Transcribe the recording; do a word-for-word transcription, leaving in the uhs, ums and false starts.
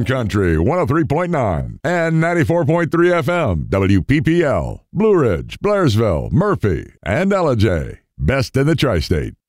Sun Country one oh three point nine and ninety-four point three F M, W P P L, Blue Ridge, Blairsville, Murphy, and Ellijay. Best in the tri-state.